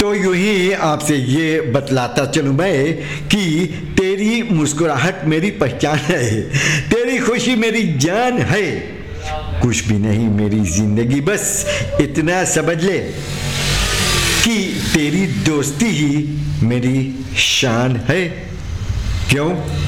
तो यूं ही आपसे ये बतलाता चलूं मैं कि तेरी मुस्कुराहट मेरी पहचान है, तेरी खुशी मेरी जान है, कुछ भी नहीं मेरी जिंदगी, बस इतना समझ ले कि तेरी दोस्ती ही मेरी शान है। क्यों?